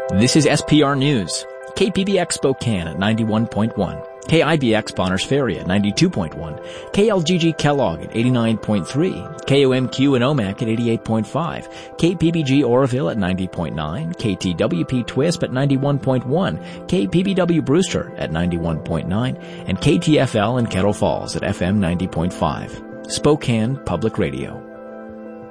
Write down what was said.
This is SPR News. KPBX Spokane at 91.1. KIBX Bonners Ferry at 92.1. KLGG Kellogg at 89.3. KOMQ in Omak at 88.5. KPBG Oroville at 90.9. KTWP Twisp at 91.1. KPBW Brewster at 91.9. And KTFL in Kettle Falls at FM 90.5. Spokane Public Radio.